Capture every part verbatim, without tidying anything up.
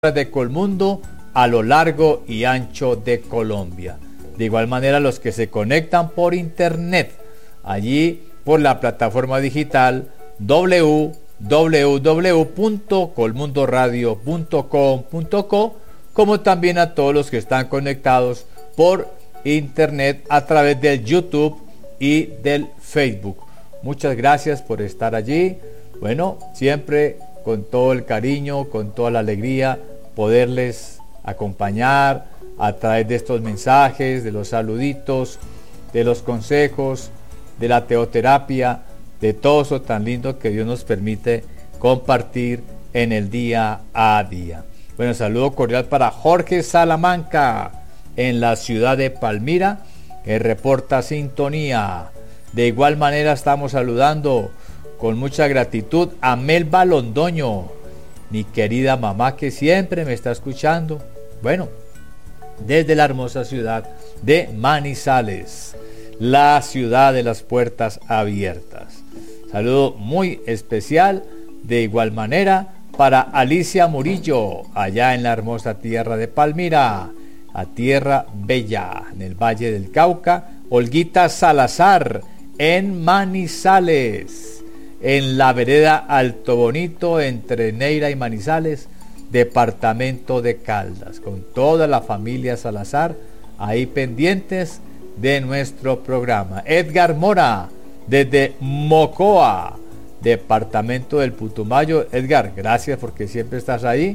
de Colmundo a lo largo y ancho de Colombia. De igual manera, los que se conectan por internet, allí por la plataforma digital doble u doble u doble u punto colmundoradio punto com punto co, como también a todos los que están conectados por internet a través del YouTube y del Facebook. Muchas gracias por estar allí. Bueno, siempre con todo el cariño, con toda la alegría, poderles acompañar a través de estos mensajes, de los saluditos, de los consejos, de la teoterapia, de todo eso tan lindo que Dios nos permite compartir en el día a día. Bueno, saludo cordial para Jorge Salamanca en la ciudad de Palmira, que reporta sintonía. De igual manera estamos saludando con mucha gratitud a Melba Londoño, mi querida mamá que siempre me está escuchando. Bueno, desde la hermosa ciudad de Manizales, la ciudad de las puertas abiertas. Saludo muy especial de igual manera para Alicia Murillo, allá en la hermosa tierra de Palmira, a tierra bella, en el Valle del Cauca. Olguita Salazar, en Manizales, en la vereda Alto Bonito, entre Neira y Manizales, departamento de Caldas, con toda la familia Salazar, ahí pendientes de nuestro programa. Edgar Mora, desde Mocoa, departamento del Putumayo. Edgar, gracias porque siempre estás ahí,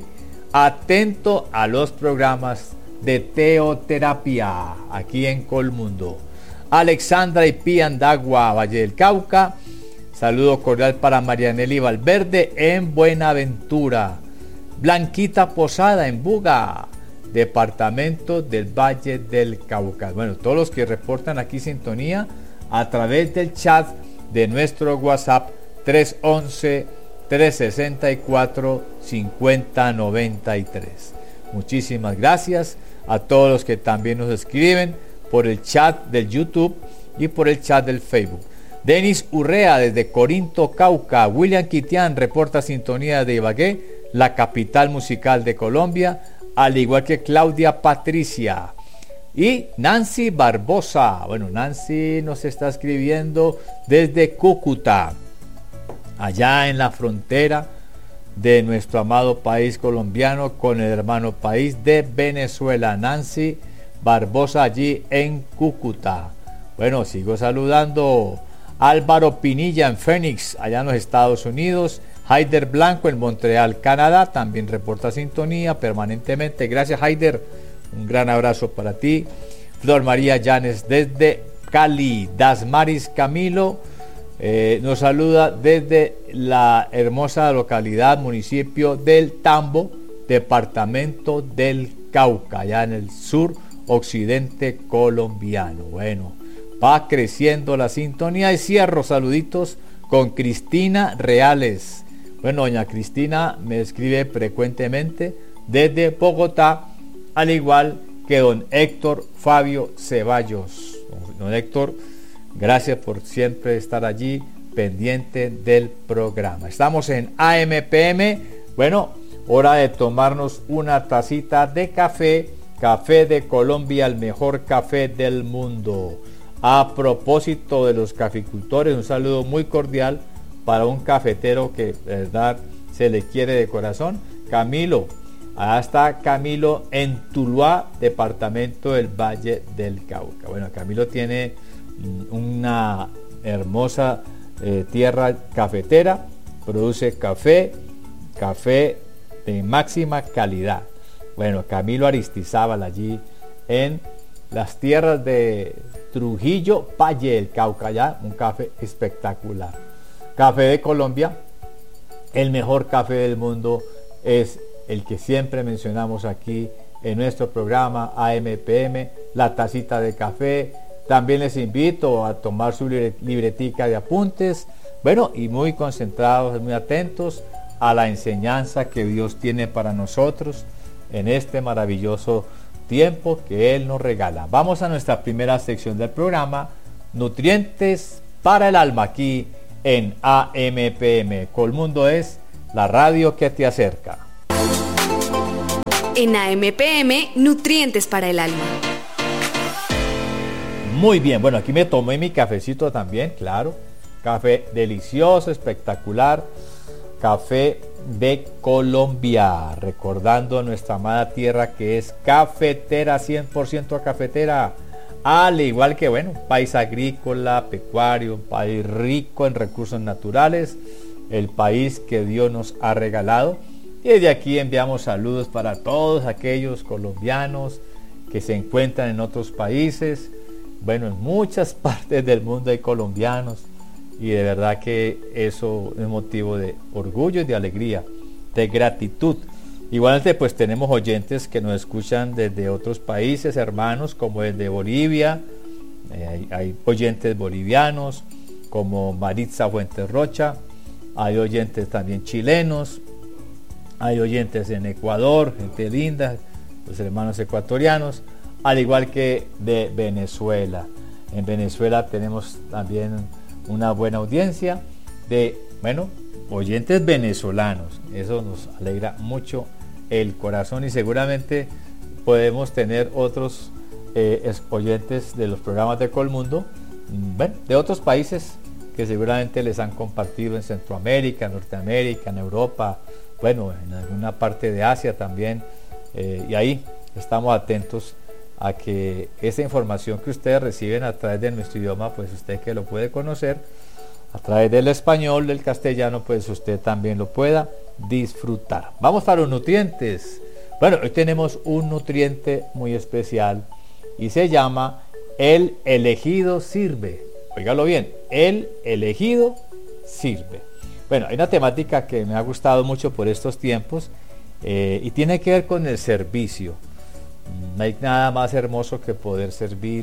atento a los programas de teoterapia, aquí en Colmundo. Alexandra y Piandagua, Valle del Cauca. Saludo cordial para Marianely Valverde en Buenaventura. Blanquita Posada en Buga, departamento del Valle del Cauca. Bueno, todos los que reportan aquí sintonía a través del chat de nuestro WhatsApp tres once, trescientos sesenta y cuatro, cincuenta noventa y tres. Muchísimas gracias a todos los que también nos escriben por el chat del YouTube y por el chat del Facebook. Denis Urrea desde Corinto, Cauca. William Quitián reporta sintonía de Ibagué, la capital musical de Colombia, al igual que Claudia Patricia. Y Nancy Barbosa. Bueno, Nancy nos está escribiendo desde Cúcuta, allá en la frontera de nuestro amado país colombiano con el hermano país de Venezuela. Nancy Barbosa allí en Cúcuta. Bueno, sigo saludando. Álvaro Pinilla en Phoenix, allá en los Estados Unidos. Haider Blanco en Montreal, Canadá, también reporta sintonía permanentemente. Gracias, Haider. Un gran abrazo para ti. Flor María Llanes desde Cali. Dasmaris Camilo eh, nos saluda desde la hermosa localidad, municipio del Tambo, departamento del Cauca, allá en el sur occidente colombiano. Bueno, va creciendo la sintonía y cierro saluditos con Cristina Reales. Bueno, doña Cristina me escribe frecuentemente desde Bogotá, al igual que don Héctor Fabio Ceballos. Don Héctor, gracias por siempre estar allí pendiente del programa. Estamos en A M P M. Bueno, hora de tomarnos una tacita de café. Café de Colombia, el mejor café del mundo. A propósito de los caficultores, un saludo muy cordial para un cafetero que de verdad se le quiere de corazón, Camilo. Allá está Camilo en Tuluá, departamento del Valle del Cauca. Bueno, Camilo tiene una hermosa eh, tierra cafetera, produce café, café de máxima calidad. Bueno, Camilo Aristizábal allí en las tierras de Trujillo, Valle del Cauca, ya un café espectacular. Café de Colombia, el mejor café del mundo, es el que siempre mencionamos aquí en nuestro programa A M P M, la tacita de café. También les invito a tomar su libretica de apuntes, bueno, y muy concentrados, muy atentos a la enseñanza que Dios tiene para nosotros en este maravilloso tiempo que Él nos regala. Vamos a nuestra primera sección del programa, Nutrientes para el Alma, aquí en A M P M. Colmundo es la radio que te acerca. En A M P M, Nutrientes para el Alma. Muy bien, bueno, aquí me tomé mi cafecito también, claro. Café delicioso, espectacular. Café de Colombia, recordando a nuestra amada tierra que es cafetera, cien por ciento cafetera. Al igual que, bueno, un país agrícola, pecuario, un país rico en recursos naturales, el país que Dios nos ha regalado. Y desde aquí enviamos saludos para todos aquellos colombianos que se encuentran en otros países. Bueno, en muchas partes del mundo hay colombianos y de verdad que eso es motivo de orgullo y de alegría, de gratitud. Igualmente pues tenemos oyentes que nos escuchan desde otros países, hermanos, como desde Bolivia. Eh, hay, hay oyentes bolivianos como Maritza Fuentes Rocha, hay oyentes también chilenos, hay oyentes en Ecuador, gente linda, los hermanos ecuatorianos, al igual que de Venezuela. En Venezuela tenemos también una buena audiencia de, bueno, oyentes venezolanos. Eso nos alegra mucho el corazón y seguramente podemos tener otros eh, oyentes de los programas de Colmundo, bueno, de otros países que seguramente les han compartido en Centroamérica, Norteamérica, en Europa, bueno, en alguna parte de Asia también, eh, y ahí estamos atentos a que esa información que ustedes reciben a través de nuestro idioma, pues usted que lo puede conocer, a través del español, del castellano, pues usted también lo pueda disfrutar. Vamos para los nutrientes. Bueno, hoy tenemos un nutriente muy especial y se llama el elegido sirve. Óigalo bien, el elegido sirve. Bueno, hay una temática que me ha gustado mucho por estos tiempos eh, y tiene que ver con el servicio. No hay nada más hermoso que poder servir.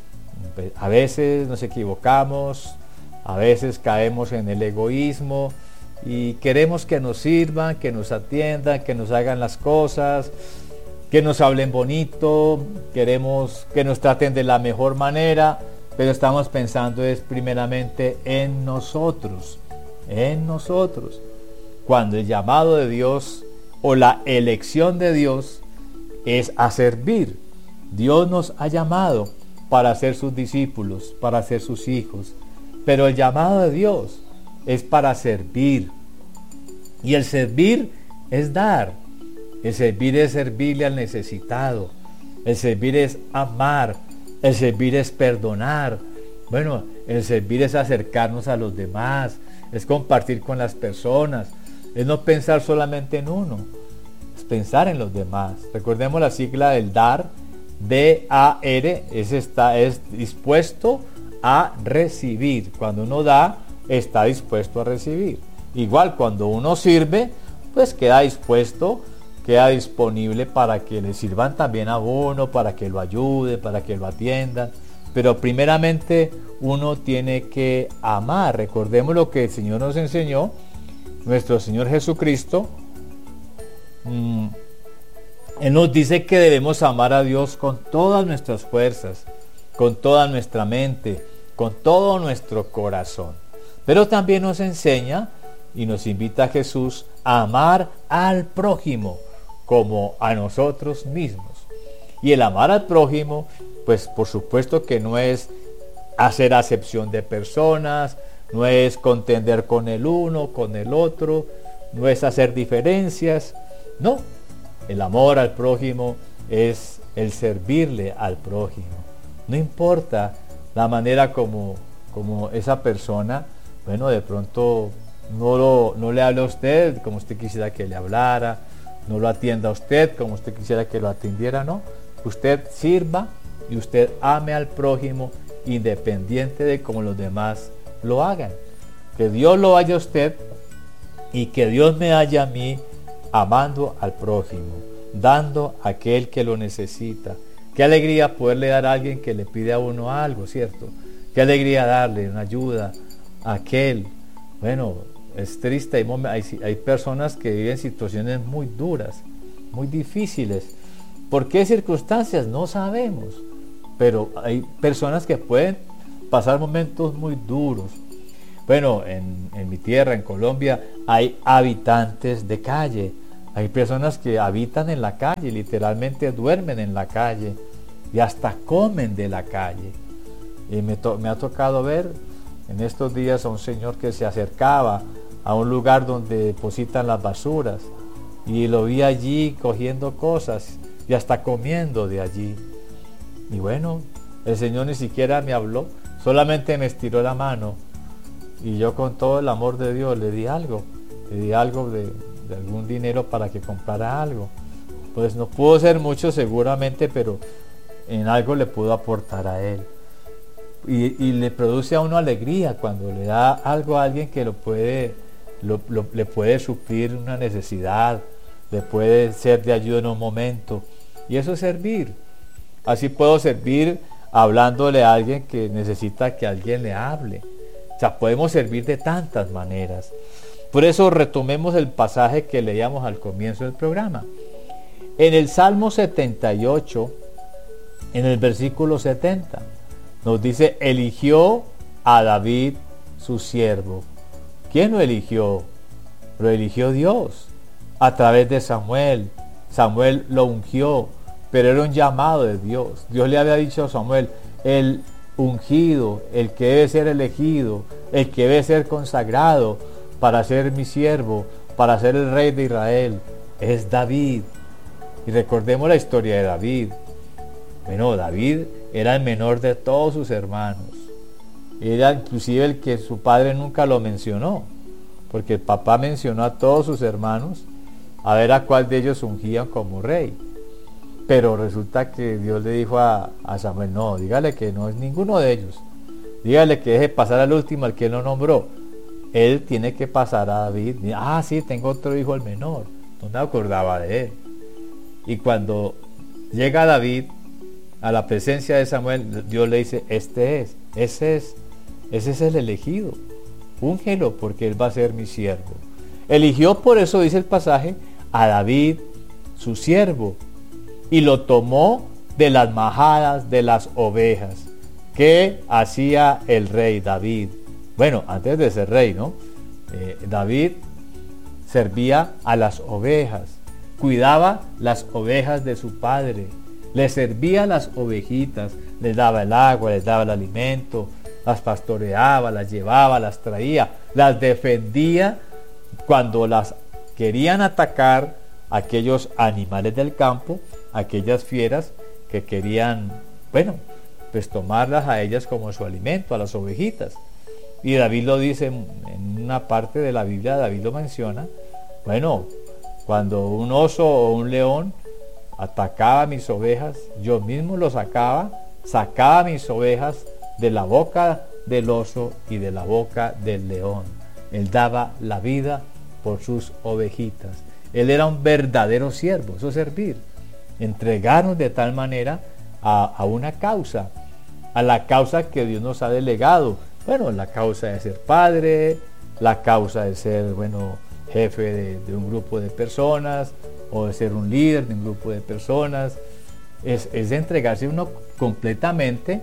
A veces nos equivocamos, a veces caemos en el egoísmo y queremos que nos sirvan, que nos atiendan, que nos hagan las cosas, que nos hablen bonito, queremos que nos traten de la mejor manera, pero estamos pensando es primeramente en nosotros, en nosotros. Cuando el llamado de Dios o la elección de Dios es a servir. Dios nos ha llamado para ser sus discípulos, para ser sus hijos, pero el llamado de Dios es para servir. Y el servir es dar. El servir es servirle al necesitado. El servir es amar. El servir es perdonar. Bueno, el servir es acercarnos a los demás, es compartir con las personas, es no pensar solamente en uno, es pensar en los demás. Recordemos la sigla del dar, D A R, es, está, es dispuesto a recibir. Cuando uno da, está dispuesto a recibir. Igual cuando uno sirve, pues queda dispuesto, queda disponible para que le sirvan también a uno, para que lo ayude, para que lo atiendan. Pero primeramente uno tiene que amar. Recordemos lo que el Señor nos enseñó, nuestro Señor Jesucristo. Mm, Él nos dice que debemos amar a Dios con todas nuestras fuerzas, con toda nuestra mente, con todo nuestro corazón. Pero también nos enseña y nos invita a Jesús a amar al prójimo como a nosotros mismos. Y el amar al prójimo, pues por supuesto que no es hacer acepción de personas, no es contender con el uno, con el otro, no es hacer diferencias, no. El amor al prójimo es el servirle al prójimo. No importa la manera como, como esa persona, bueno, de pronto no, lo, no le hable a usted como usted quisiera que le hablara, no lo atienda a usted como usted quisiera que lo atendiera, no. Usted sirva y usted ame al prójimo independiente de cómo los demás lo hagan. Que Dios lo haya a usted y que Dios me haya a mí amando al prójimo, dando a aquel que lo necesita. Qué alegría poderle dar a alguien que le pide a uno algo, ¿cierto? Qué alegría darle una ayuda a aquel. Bueno, es triste, hay, hay, hay personas que viven situaciones muy duras, muy difíciles. ¿Por qué circunstancias? No sabemos. Pero hay personas que pueden pasar momentos muy duros. Bueno, en, en mi tierra, en Colombia, hay habitantes de calle, Hay personas que habitan en la calle, literalmente duermen en la calle y hasta comen de la calle. Y me, to- me ha tocado ver en estos días a un señor que se acercaba a un lugar donde depositan las basuras y lo vi allí cogiendo cosas y hasta comiendo de allí. Y bueno, el Señor ni siquiera me habló, solamente me estiró la mano y yo con todo el amor de Dios le di algo, le di algo de, de algún dinero para que comprara algo. Pues no pudo ser mucho seguramente, pero en algo le pudo aportar a él. Y, y le produce a uno alegría cuando le da algo a alguien que lo puede, lo, lo, le puede suplir una necesidad, le puede ser de ayuda en un momento. Y eso es servir. Así puedo servir hablándole a alguien que necesita que alguien le hable. O sea, podemos servir de tantas maneras. Por eso retomemos el pasaje que leíamos al comienzo del programa. En el Salmo setenta y ocho, en el versículo setenta, nos dice: eligió a David su siervo. ¿Quién lo eligió? Lo eligió Dios a través de Samuel. Samuel lo ungió, pero era un llamado de Dios. Dios le había dicho a Samuel: el ungido, el que debe ser elegido, el que debe ser consagrado para ser mi siervo, para ser el rey de Israel, es David. Y recordemos la historia de David. Bueno, David era el menor de todos sus hermanos. Era inclusive el que su padre nunca lo mencionó, porque el papá mencionó a todos sus hermanos a ver a cuál de ellos ungían como rey. Pero resulta que Dios le dijo a, a Samuel: no, dígale que no es ninguno de ellos. Dígale que deje pasar al último, al que él no nombró. Él tiene que pasar a David. Ah, sí, tengo otro hijo, el menor. No me acordaba de él. Y cuando llega David a la presencia de Samuel, Dios le dice: este es, ese es, ese es el elegido. Úngelo porque él va a ser mi siervo. Eligió, por eso dice el pasaje, a David, su siervo, y lo tomó de las majadas de las ovejas que hacía el rey David. Bueno, antes de ser rey, ¿no? Eh, David servía a las ovejas, cuidaba las ovejas de su padre, le servía a las ovejitas, les daba el agua, les daba el alimento, las pastoreaba, las llevaba, las traía, las defendía cuando las querían atacar aquellos animales del campo, aquellas fieras que querían, bueno, pues tomarlas a ellas como su alimento, a las ovejitas. Y David lo dice en una parte de la Biblia, David lo menciona. Bueno, cuando un oso o un león atacaba a mis ovejas, yo mismo lo sacaba, sacaba a mis ovejas de la boca del oso y de la boca del león. Él daba la vida por sus ovejitas. Él era un verdadero siervo, eso es servir. Entregarnos de tal manera a, a una causa, a la causa que Dios nos ha delegado. Bueno, la causa de ser padre, la causa de ser, bueno, jefe de, de un grupo de personas, o de ser un líder de un grupo de personas. Es, es de entregarse uno completamente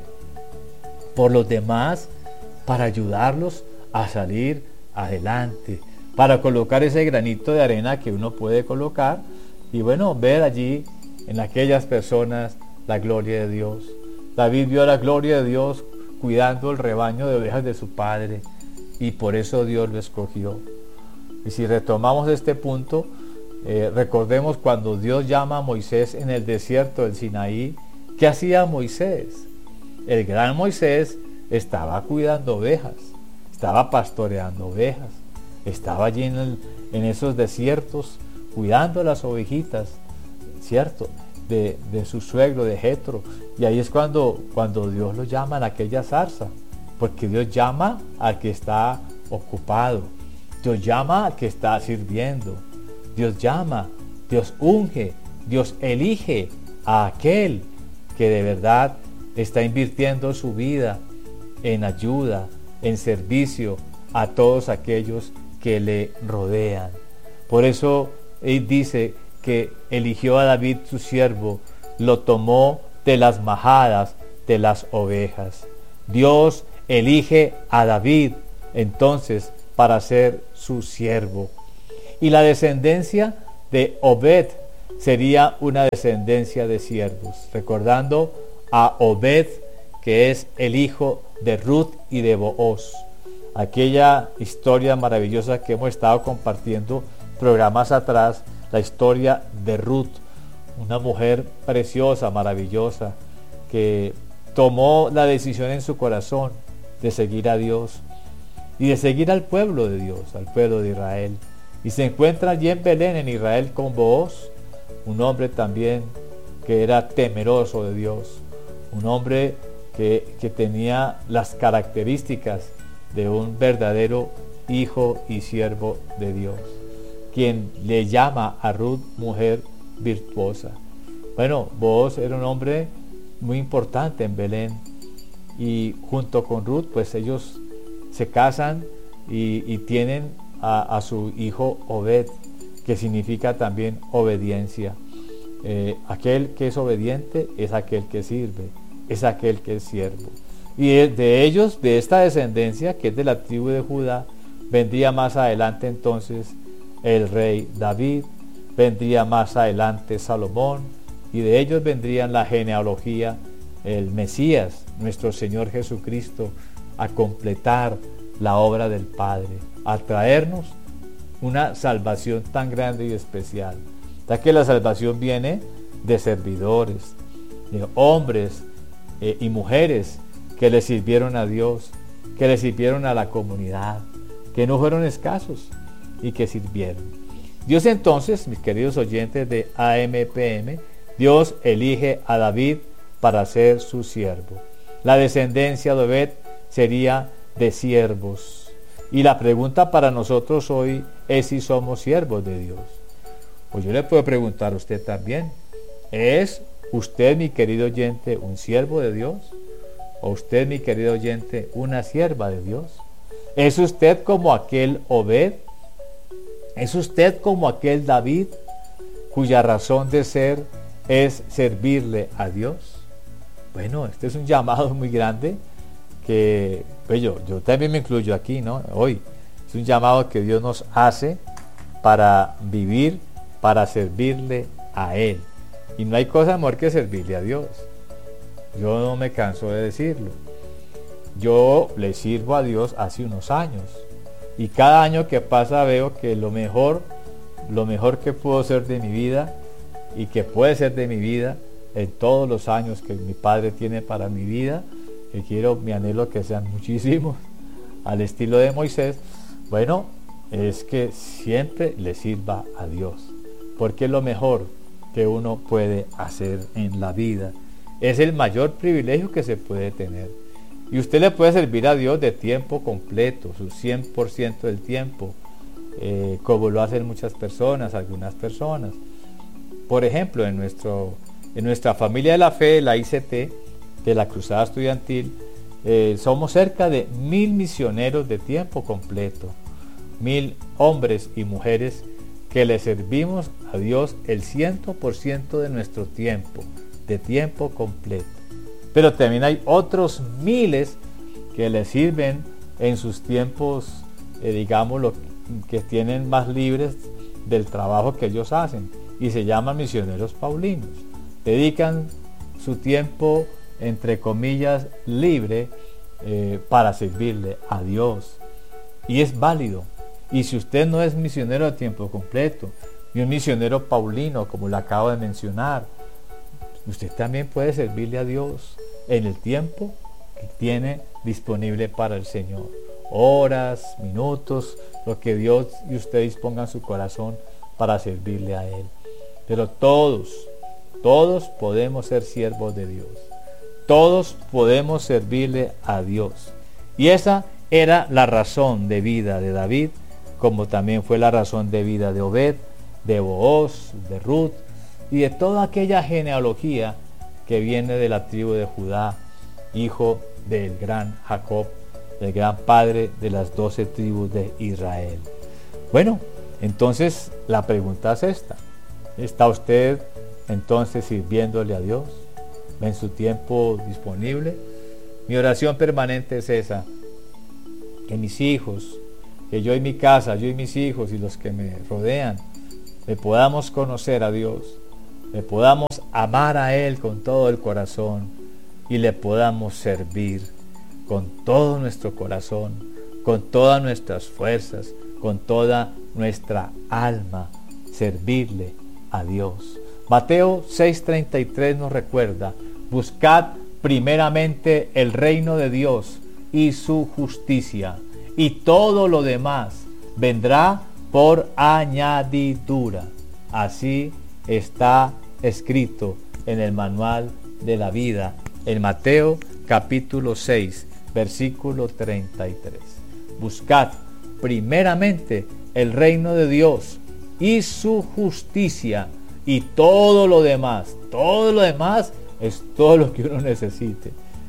por los demás para ayudarlos a salir adelante, para colocar ese granito de arena que uno puede colocar y bueno, ver allí en aquellas personas la gloria de Dios. David vio la gloria de Dios cuidando el rebaño de ovejas de su padre y por eso Dios lo escogió. Y si retomamos este punto, eh, recordemos cuando Dios llama a Moisés en el desierto del Sinaí, ¿qué hacía Moisés? El gran Moisés estaba cuidando ovejas, estaba pastoreando ovejas, estaba allí en, el, en esos desiertos cuidando las ovejitas, ¿cierto? De, de su suegro, de Jetro. Y ahí es cuando, cuando Dios lo llama en aquella zarza, porque Dios llama al que está ocupado, Dios llama al que está sirviendo, Dios llama, Dios unge, Dios elige a aquel que de verdad está invirtiendo su vida en ayuda, en servicio a todos aquellos que le rodean. Por eso él dice que eligió a David su siervo, lo tomó de las majadas de las ovejas. Dios elige a David entonces para ser su siervo. Y la descendencia de Obed sería una descendencia de siervos, recordando a Obed, que es el hijo de Ruth y de Booz, aquella historia maravillosa que hemos estado compartiendo programas atrás, la historia de Ruth, una mujer preciosa, maravillosa, que tomó la decisión en su corazón de seguir a Dios y de seguir al pueblo de Dios, al pueblo de Israel, y se encuentra allí en Belén, en Israel, con Booz, un hombre también que era temeroso de Dios, un hombre que, que tenía las características de un verdadero hijo y siervo de Dios, quien le llama a Ruth mujer virtuosa. Bueno, Booz era un hombre muy importante en Belén, y junto con Ruth, pues ellos se casan y, y tienen a, a su hijo Obed, que significa también obediencia. Eh, aquel que es obediente es aquel que sirve, es aquel que es siervo. Y de, de ellos, de esta descendencia, que es de la tribu de Judá, vendría más adelante entonces el rey David, vendría más adelante Salomón, y de ellos vendrían la genealogía, el Mesías, nuestro Señor Jesucristo, a completar la obra del Padre, a traernos una salvación tan grande y especial. Ya que la salvación viene de servidores, de hombres eh, y mujeres que le sirvieron a Dios, que le sirvieron a la comunidad, que no fueron escasos y que sirvieron. Dios entonces, mis queridos oyentes de A M P M, Dios elige a David para ser su siervo. La descendencia de Obed sería de siervos. Y la pregunta para nosotros hoy es si somos siervos de Dios. Pues yo le puedo preguntar a usted también, ¿es usted, mi querido oyente, un siervo de Dios? ¿O usted, mi querido oyente, una sierva de Dios? ¿Es usted como aquel Obed? ¿Es usted como aquel David, cuya razón de ser es servirle a Dios? Bueno, este es un llamado muy grande que, pues yo, yo también me incluyo aquí, ¿no? Hoy es un llamado que Dios nos hace para vivir, para servirle a Él. Y no hay cosa mejor que servirle a Dios. Yo no me canso de decirlo. Yo le sirvo a Dios hace unos años, y cada año que pasa veo que lo mejor, lo mejor que puedo ser de mi vida y que puede ser de mi vida en todos los años que mi Padre tiene para mi vida, que quiero, mi anhelo que sean muchísimos, al estilo de Moisés, bueno, es que siempre le sirva a Dios, porque es lo mejor que uno puede hacer en la vida. Es el mayor privilegio que se puede tener. Y usted le puede servir a Dios de tiempo completo, su cien por ciento del tiempo, eh, como lo hacen muchas personas, algunas personas. Por ejemplo, en, nuestro, en nuestra familia de la fe, la I C T, de la Cruzada Estudiantil, eh, somos cerca de mil misioneros de tiempo completo, mil hombres y mujeres que le servimos a Dios el cien por ciento de nuestro tiempo, de tiempo completo. Pero también hay otros miles que le sirven en sus tiempos, eh, digamos, lo que tienen más libres del trabajo que ellos hacen, y se llaman misioneros paulinos. Dedican su tiempo, entre comillas, libre eh, para servirle a Dios. Y es válido. Y si usted no es misionero de tiempo completo, y un misionero paulino, como le acabo de mencionar, usted también puede servirle a Dios en el tiempo que tiene disponible para el Señor. Horas, minutos, lo que Dios y usted dispongan su corazón para servirle a Él. Pero todos, todos podemos ser siervos de Dios. Todos podemos servirle a Dios. Y esa era la razón de vida de David, como también fue la razón de vida de Obed, de Booz, de Ruth, y de toda aquella genealogía que viene de la tribu de Judá, hijo del gran Jacob, del gran padre de las doce tribus de Israel. Bueno, entonces la pregunta es esta: ¿está usted entonces sirviéndole a Dios en su tiempo disponible? Mi oración permanente es esa: que mis hijos, que yo y mi casa, yo y mis hijos y los que me rodean, le podamos conocer a Dios, le podamos amar a Él con todo el corazón y le podamos servir con todo nuestro corazón, con todas nuestras fuerzas, con toda nuestra alma, servirle a Dios. Mateo seis treinta y tres nos recuerda: buscad primeramente el reino de Dios y su justicia, y todo lo demás vendrá por añadidura. Así está escrito en el manual de la vida, en Mateo capítulo seis, versículo treinta y tres. Buscad primeramente el reino de Dios y su justicia, y todo lo demás, todo lo demás es todo lo que uno necesite,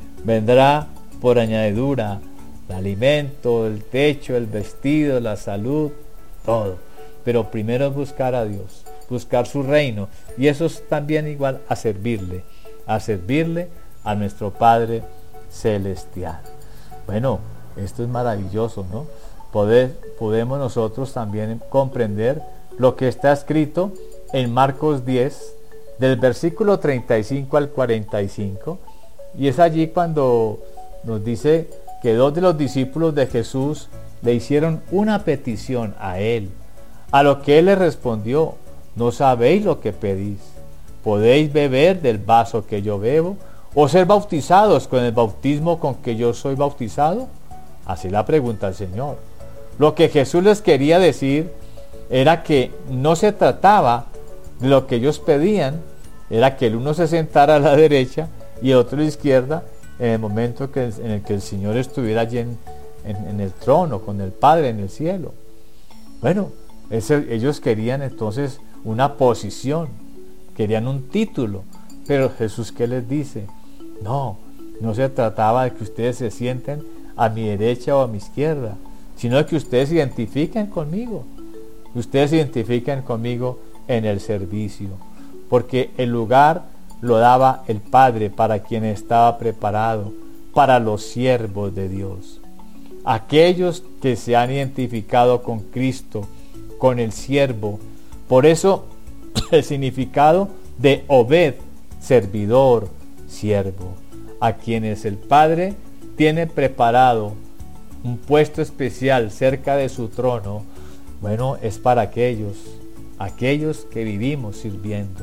vendrá por añadidura: el alimento, el techo, el vestido, la salud, todo. Pero primero es buscar a Dios, buscar su reino, y eso es también igual a servirle, a servirle a nuestro Padre Celestial. Bueno, esto es maravilloso, ¿no? Poder, podemos nosotros también comprender lo que está escrito en Marcos diez, del versículo treinta y cinco al cuarenta y cinco, y es allí cuando nos dice que dos de los discípulos de Jesús le hicieron una petición a Él, a lo que Él les respondió: no sabéis lo que pedís. ¿Podéis beber del vaso que yo bebo, o ser bautizados con el bautismo con que yo soy bautizado? Así la pregunta el Señor. Lo que Jesús les quería decir era que no se trataba de lo que ellos pedían, era que el uno se sentara a la derecha y el otro a la izquierda en el momento que, en el que el Señor estuviera allí en, en, en el trono con el Padre en el cielo. Bueno, ese, ellos querían entonces una posición, querían un título, pero Jesús, ¿qué les dice? No, no se trataba de que ustedes se sienten a mi derecha o a mi izquierda, sino de que ustedes se identifiquen conmigo, ustedes se identifiquen conmigo en el servicio, porque el lugar lo daba el Padre para quien estaba preparado, para los siervos de Dios, aquellos que se han identificado con Cristo, con el siervo. Por eso el significado de Obed, servidor, siervo, a quienes el Padre tiene preparado un puesto especial cerca de su trono. Bueno, es para aquellos aquellos que vivimos sirviendo,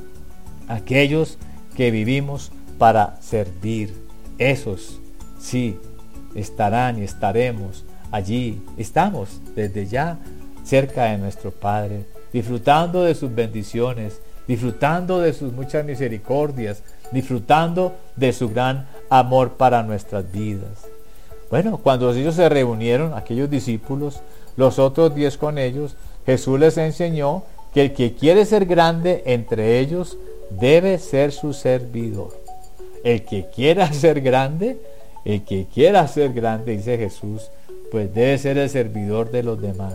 aquellos que vivimos para servir. Esos sí estarán y estaremos allí, estamos desde ya cerca de nuestro Padre, disfrutando de sus bendiciones, disfrutando de sus muchas misericordias, disfrutando de su gran amor para nuestras vidas. Bueno, cuando ellos se reunieron, aquellos discípulos, los otros diez con ellos, Jesús les enseñó que el que quiere ser grande entre ellos debe ser su servidor. El que quiera ser grande, el que quiera ser grande, dice Jesús, pues debe ser el servidor de los demás.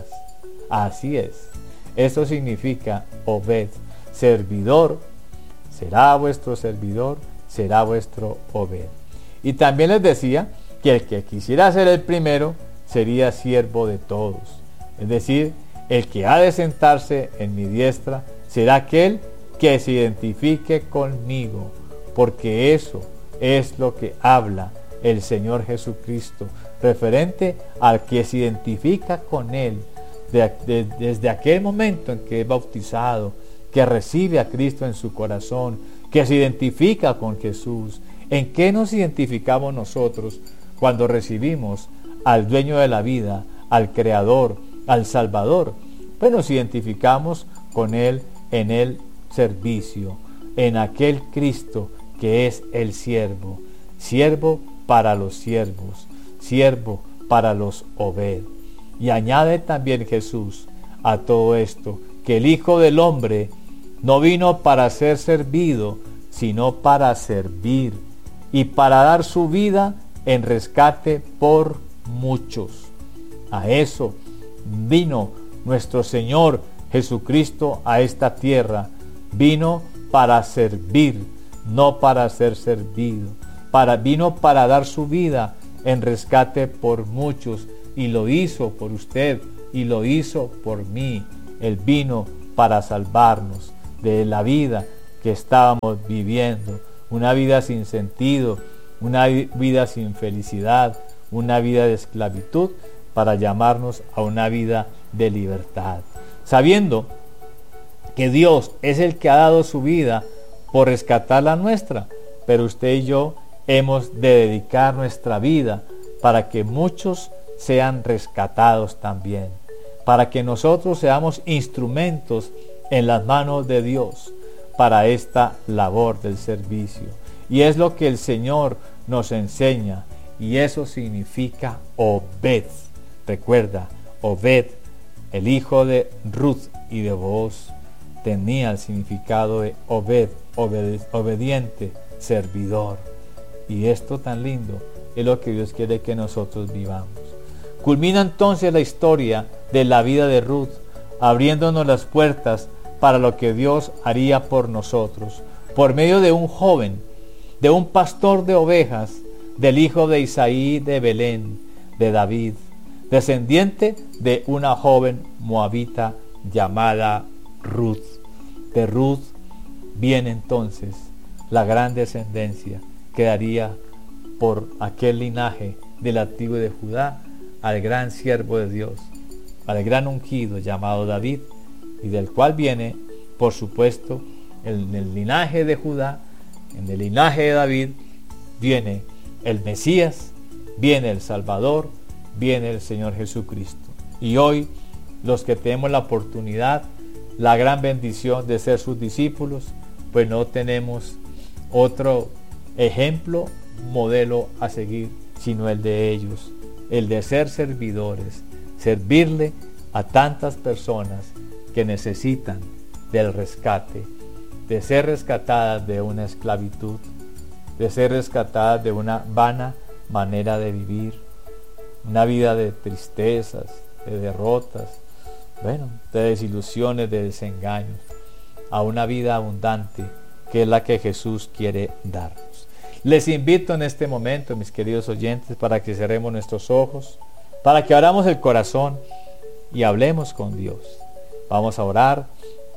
Así es. Eso significa Obed, servidor. Será vuestro servidor, será vuestro Obed. Y también les decía que el que quisiera ser el primero sería siervo de todos. Es decir, el que ha de sentarse en mi diestra será aquel que se identifique conmigo, porque eso es lo que habla el Señor Jesucristo, referente al que se identifica con Él de, de, desde aquel momento en que es bautizado, que recibe a Cristo en su corazón, que se identifica con Jesús. ¿En qué nos identificamos nosotros cuando recibimos al dueño de la vida, al Creador, al Salvador? Pues nos identificamos con Él en el servicio, en aquel Cristo que es el siervo, siervo para los siervos, siervo para los Obed. Y añade también Jesús a todo esto, que el Hijo del Hombre no vino para ser servido, sino para servir y para dar su vida en rescate por muchos. A eso vino nuestro Señor Jesucristo a esta tierra. Vino para servir, no para ser servido. Para, vino para dar su vida en rescate por muchos, y lo hizo por usted y lo hizo por mí. Él vino para salvarnos de la vida que estábamos viviendo, una vida sin sentido, una vida sin felicidad, una vida de esclavitud, para llamarnos a una vida de libertad, sabiendo que Dios es el que ha dado su vida por rescatar la nuestra, pero usted y yo hemos de dedicar nuestra vida para que muchos sean rescatados también, para que nosotros seamos instrumentos en las manos de Dios para esta labor del servicio. Y es lo que el Señor nos enseña, y eso significa Obed. Recuerda, Obed, el hijo de Ruth y de Booz, tenía el significado de Obed, obede- obediente, servidor. Y esto tan lindo es lo que Dios quiere que nosotros vivamos. Culmina entonces la historia de la vida de Ruth, abriéndonos las puertas para lo que Dios haría por nosotros, por medio de un joven, de un pastor de ovejas, del hijo de Isaí de Belén, de David, descendiente de una joven moabita llamada Ruth. De Ruth viene entonces la gran descendencia que daría por aquel linaje de la tribu de Judá al gran siervo de Dios, al gran ungido llamado David, y del cual viene, por supuesto, en el linaje de Judá, en el linaje de David, viene el Mesías, viene el Salvador, viene el Señor Jesucristo. Y hoy, los que tenemos la oportunidad, la gran bendición de ser sus discípulos, pues no tenemos otro ejemplo, modelo a seguir, sino el de ellos, el de ser servidores, servirle a tantas personas que necesitan del rescate, de ser rescatadas de una esclavitud, de ser rescatadas de una vana manera de vivir, una vida de tristezas, de derrotas, bueno, de desilusiones, de desengaños, a una vida abundante que es la que Jesús quiere darnos. Les invito en este momento, mis queridos oyentes, para que cerremos nuestros ojos, para que abramos el corazón y hablemos con Dios. Vamos a orar,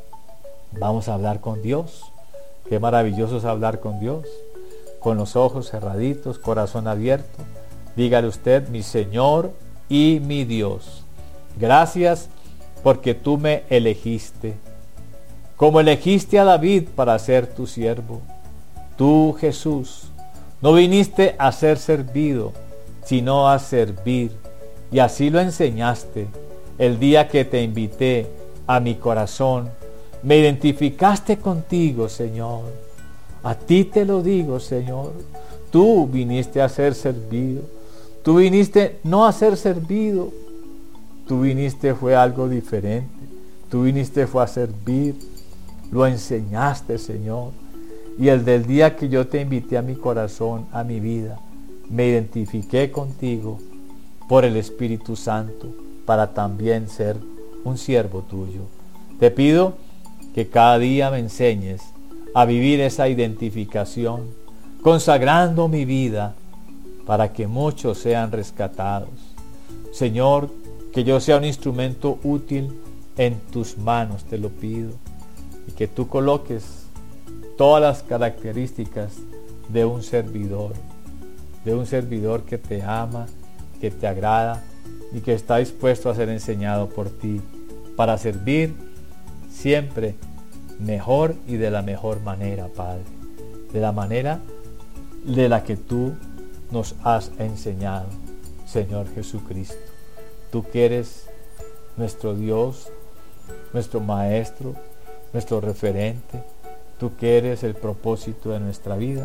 vamos a hablar con Dios. Qué maravilloso es hablar con Dios, con los ojos cerraditos, corazón abierto. Dígale usted: mi Señor y mi Dios, gracias porque tú me elegiste, como elegiste a David para ser tu siervo. Tú, Jesús, no viniste a ser servido, sino a servir, y así lo enseñaste el día que te invité a mi corazón. Me identificaste contigo, Señor. A ti te lo digo, Señor. Tú viniste a ser servido. Tú viniste no a ser servido. Tú viniste fue algo diferente. Tú viniste fue a servir. Lo enseñaste, Señor. Y el del día que yo te invité a mi corazón, a mi vida, me identifiqué contigo por el Espíritu Santo para también ser un siervo tuyo. Te pido que cada día me enseñes a vivir esa identificación, consagrando mi vida para que muchos sean rescatados. Señor, que yo sea un instrumento útil en tus manos, te lo pido, y que tú coloques todas las características de un servidor, de un servidor que te ama, que te agrada y que está dispuesto a ser enseñado por ti para servir siempre mejor y de la mejor manera, Padre, de la manera de la que tú nos has enseñado, Señor Jesucristo. Tú que eres nuestro Dios, nuestro Maestro, nuestro referente, tú que eres el propósito de nuestra vida,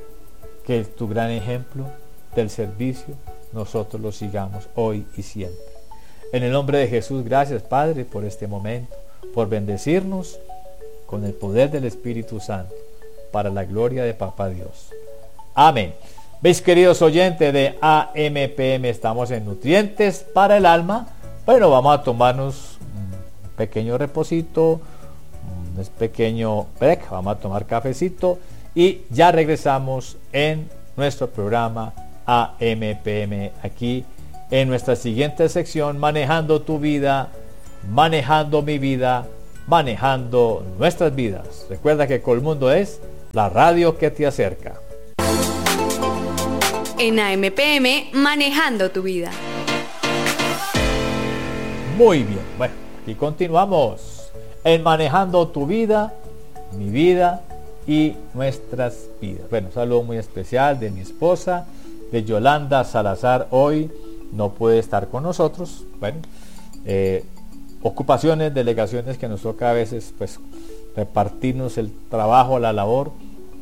que tu gran ejemplo del servicio nosotros lo sigamos hoy y siempre. En el nombre de Jesús, gracias, Padre, por este momento, por bendecirnos con el poder del Espíritu Santo, para la gloria de Papá Dios. Amén. ¿Veis, queridos oyentes de A M P M? Estamos en Nutrientes para el Alma. Bueno, vamos a tomarnos un pequeño reposito, un pequeño break, vamos a tomar cafecito y ya regresamos en nuestro programa A M P M, aquí en nuestra siguiente sección, manejando tu vida, manejando mi vida, manejando nuestras vidas. Recuerda que Colmundo es la radio que te acerca. En A M P M, manejando tu vida. Muy bien, bueno, aquí continuamos en Manejando tu vida, mi vida y nuestras vidas. Bueno, un saludo muy especial de mi esposa, de Yolanda Salazar. Hoy no puede estar con nosotros. Bueno, eh, ocupaciones, delegaciones que nos toca a veces pues repartirnos el trabajo, la labor.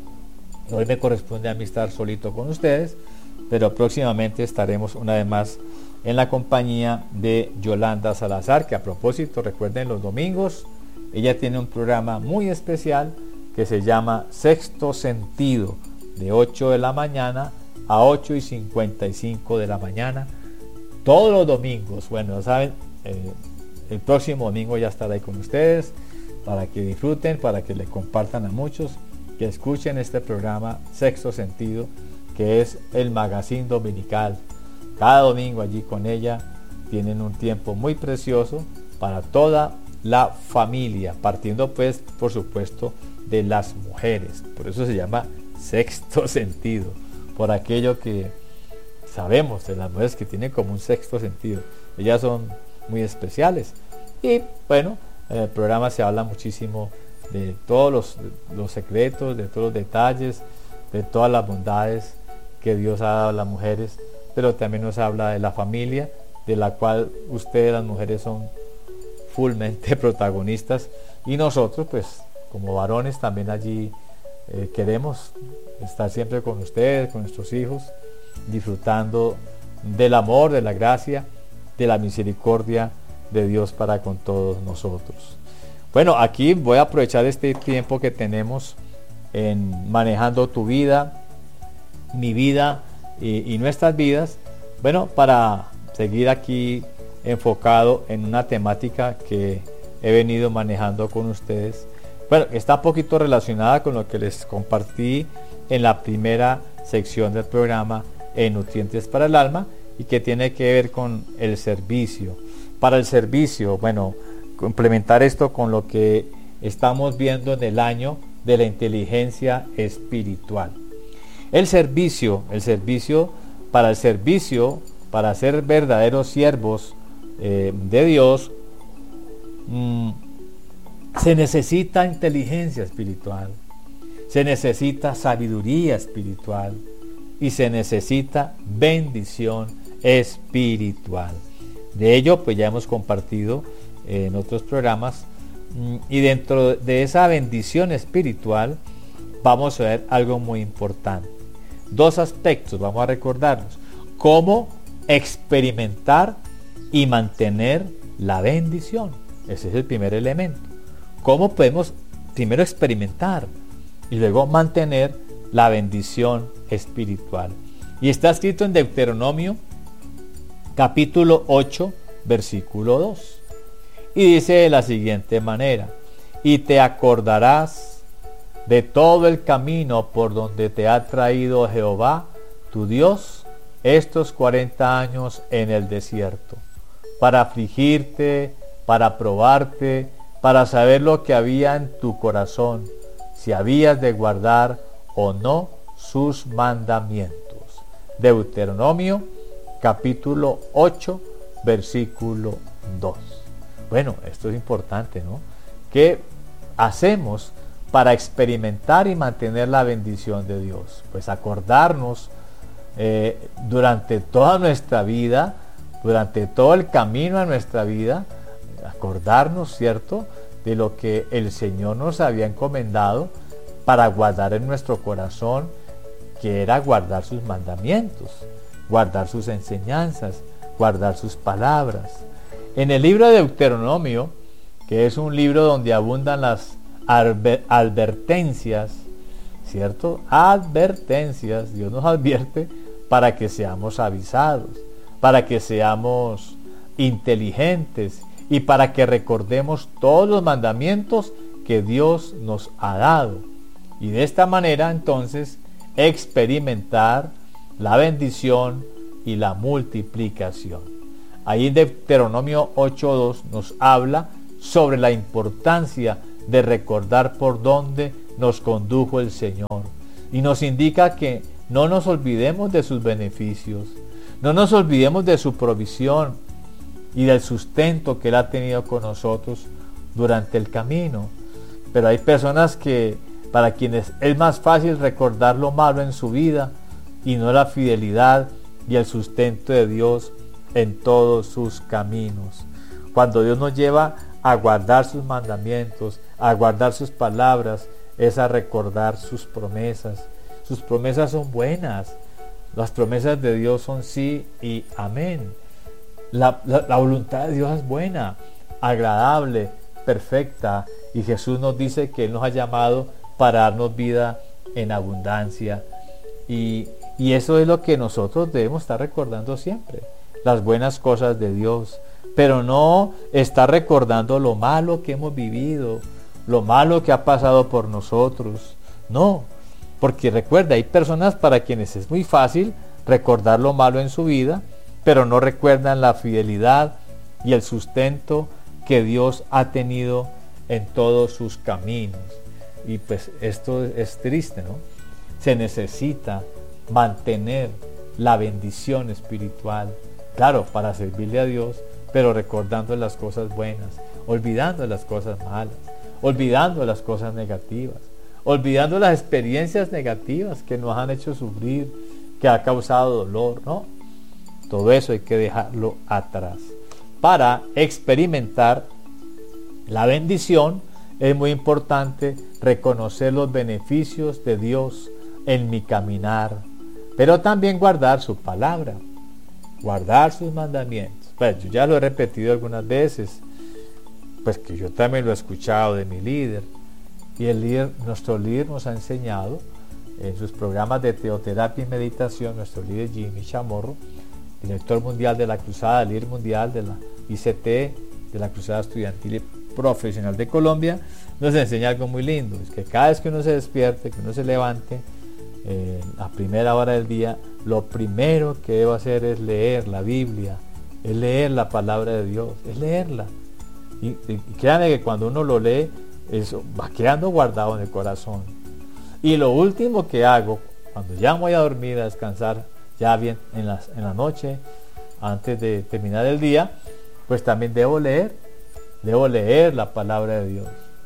Hoy me corresponde a mí estar solito con ustedes, pero próximamente estaremos una vez más en la compañía de Yolanda Salazar, que a propósito, recuerden, los domingos ella tiene un programa muy especial que se llama Sexto Sentido, de ocho de la mañana a ocho y cincuenta y cinco de la mañana, todos los domingos. Bueno, ya saben, eh, el próximo domingo ya estará ahí con ustedes para que disfruten, para que le compartan a muchos, que escuchen este programa Sexto Sentido, que es el magazine dominical. Cada domingo allí con ella tienen un tiempo muy precioso para toda la familia, partiendo pues por supuesto de las mujeres. Por eso se llama Sexto Sentido, por aquello que sabemos de las mujeres que tienen como un sexto sentido. Ellas son muy especiales. Y bueno, en el programa se habla muchísimo de todos los, los secretos, de todos los detalles, de todas las bondades que Dios ha dado a las mujeres, pero también nos habla de la familia, de la cual ustedes las mujeres son fullmente protagonistas, y nosotros pues como varones también allí eh, queremos estar siempre con ustedes, con nuestros hijos, disfrutando del amor, de la gracia, de la misericordia de Dios para con todos nosotros. Bueno, aquí voy a aprovechar este tiempo que tenemos en Manejando tu vida, mi vida y, y nuestras vidas, bueno, para seguir aquí enfocado en una temática que he venido manejando con ustedes. Bueno, está un poquito relacionada con lo que les compartí en la primera sección del programa en Nutrientes para el Alma, y que tiene que ver con el servicio. Para el servicio, bueno, complementar esto con lo que estamos viendo en el año de la inteligencia espiritual. El servicio, el servicio, para el servicio, para ser verdaderos siervos eh, de Dios, mmm, se necesita inteligencia espiritual, se necesita sabiduría espiritual y se necesita bendición espiritual. De ello pues ya hemos compartido eh, en otros programas, mmm, y dentro de esa bendición espiritual vamos a ver algo muy importante. Dos aspectos vamos a recordarnos: cómo experimentar y mantener la bendición. Ese es el primer elemento. Cómo podemos primero experimentar y luego mantener la bendición espiritual. Y está escrito en Deuteronomio capítulo ocho versículo dos, y dice de la siguiente manera: y te acordarás de todo el camino por donde te ha traído Jehová tu Dios estos cuarenta años en el desierto, para afligirte, para probarte, para saber lo que había en tu corazón, si habías de guardar o no sus mandamientos. Deuteronomio capítulo ocho versículo dos. Bueno, esto es importante, ¿no? ¿Qué hacemos para experimentar y mantener la bendición de Dios? Pues acordarnos eh, durante toda nuestra vida, durante todo el camino de nuestra vida, acordarnos, ¿cierto?, de lo que el Señor nos había encomendado para guardar en nuestro corazón, que era guardar sus mandamientos, guardar sus enseñanzas, guardar sus palabras. En el libro de Deuteronomio, que es un libro donde abundan las advertencias, ¿cierto? Advertencias, Dios nos advierte para que seamos avisados, para que seamos inteligentes y para que recordemos todos los mandamientos que Dios nos ha dado. Y de esta manera entonces experimentar la bendición y la multiplicación. Ahí en Deuteronomio ocho dos nos habla sobre la importancia de recordar por dónde nos condujo el Señor. Y nos indica que no nos olvidemos de sus beneficios, no nos olvidemos de su provisión y del sustento que Él ha tenido con nosotros durante el camino. Pero hay personas que, para quienes es más fácil recordar lo malo en su vida y no la fidelidad y el sustento de Dios en todos sus caminos. Cuando Dios nos lleva a guardar sus mandamientos, a guardar sus palabras, es a recordar sus promesas. Sus promesas son buenas. Las promesas de Dios son sí y amén. La, la, la voluntad de Dios es buena, agradable, perfecta. Y Jesús nos dice que Él nos ha llamado para darnos vida en abundancia. Y, y eso es lo que nosotros debemos estar recordando siempre. Las buenas cosas de Dios. Pero no estar recordando lo malo que hemos vivido, lo malo que ha pasado por nosotros. No, porque recuerda, hay personas para quienes es muy fácil recordar lo malo en su vida, pero no recuerdan la fidelidad y el sustento que Dios ha tenido en todos sus caminos. Y pues esto es triste, ¿no? Se necesita mantener la bendición espiritual, claro, para servirle a Dios, pero recordando las cosas buenas, olvidando las cosas malas, olvidando las cosas negativas, olvidando las experiencias negativas que nos han hecho sufrir, que ha causado dolor, ¿no? Todo eso hay que dejarlo atrás. Para experimentar la bendición es muy importante reconocer los beneficios de Dios en mi caminar, pero también guardar su palabra, guardar sus mandamientos. Pues yo ya lo he repetido algunas veces, pues que yo también lo he escuchado de mi líder, y el líder, nuestro líder nos ha enseñado en sus programas de teoterapia y meditación, nuestro líder Jimmy Chamorro, director mundial de la Cruzada, líder mundial de la I C T, de la Cruzada Estudiantil y Profesional de Colombia, nos enseña algo muy lindo, es que cada vez que uno se despierte, que uno se levante, eh, a primera hora del día, lo primero que debo hacer es leer la Biblia, es leer la palabra de Dios, es leerla. Y, y, y créanme que cuando uno lo lee, eso va quedando guardado en el corazón. Y lo último que hago, cuando ya voy a dormir, a descansar, ya bien en la, en la noche, antes de terminar el día, pues también debo leer, debo leer la palabra de Dios,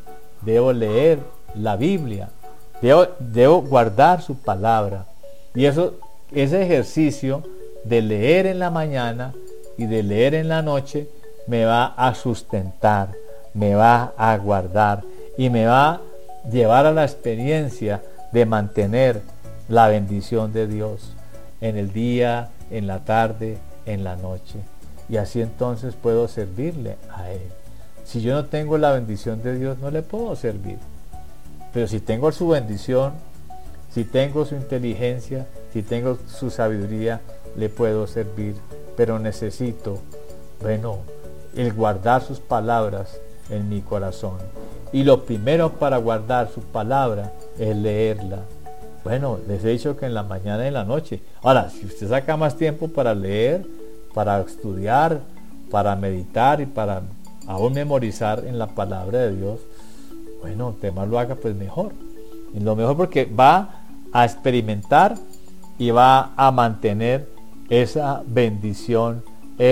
debo leer la Biblia, debo, debo guardar su palabra. Y eso, ese ejercicio de leer en la mañana y de leer en la noche me va a sustentar, me va a guardar y me va a llevar a la experiencia de mantener la bendición de Dios en el día, en la tarde, en la noche. Y así entonces puedo servirle a Él. Si yo no tengo la bendición de Dios, no le puedo servir. Pero si tengo su bendición, si tengo su inteligencia, si tengo su sabiduría, le puedo servir. Pero necesito, bueno, el guardar sus palabras en mi corazón. Y lo primero para guardar su palabra es leerla. Bueno, les he dicho que en la mañana y en la noche. Ahora, si usted saca más tiempo para leer, para estudiar, para meditar y para aún memorizar en la palabra de Dios, bueno, entre más lo haga, pues mejor. Y lo mejor porque va a experimentar y va a mantener esa bendición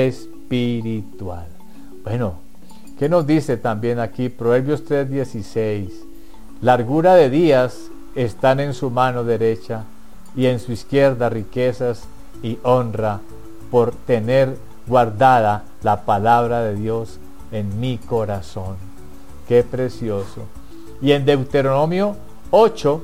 espiritual. Bueno, ¿qué nos dice también aquí? Proverbios tres dieciséis. Largura de días están en su mano derecha y en su izquierda riquezas y honra por tener guardada la palabra de Dios en mi corazón. Qué precioso. Y en Deuteronomio ocho,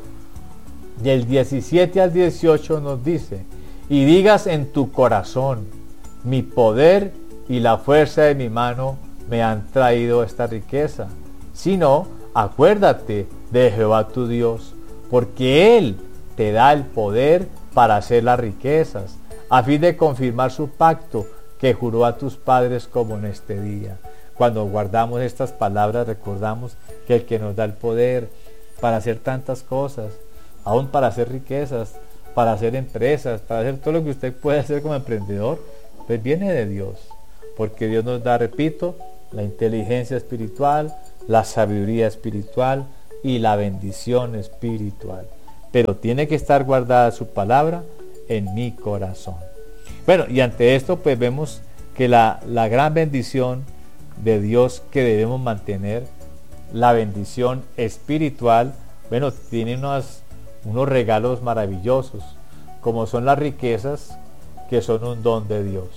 del diecisiete al dieciocho nos dice: y digas en tu corazón, mi poder y la fuerza de mi mano me han traído esta riqueza. Si no, acuérdate de Jehová tu Dios, porque Él te da el poder para hacer las riquezas, a fin de confirmar su pacto que juró a tus padres como en este día. Cuando guardamos estas palabras, recordamos que el que nos da el poder para hacer tantas cosas, aún para hacer riquezas, para hacer empresas, para hacer todo lo que usted puede hacer como emprendedor, pues viene de Dios. Porque Dios nos da, repito, la inteligencia espiritual, la sabiduría espiritual y la bendición espiritual. Pero tiene que estar guardada su palabra en mi corazón. Bueno, y ante esto pues vemos que la, la gran bendición de Dios que debemos mantener, la bendición espiritual, bueno, tiene unos, unos regalos maravillosos, como son las riquezas, que son un don de Dios.